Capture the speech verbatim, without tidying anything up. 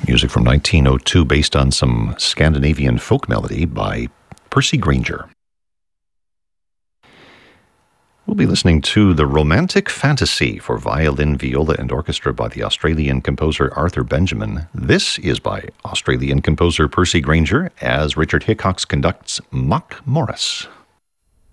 Music from nineteen oh two based on some Scandinavian folk melody by Percy Grainger. We'll be listening to The Romantic Fantasy for violin, viola, and orchestra by the Australian composer Arthur Benjamin. This is by Australian composer Percy Grainger as Richard Hickox conducts Mock Morris.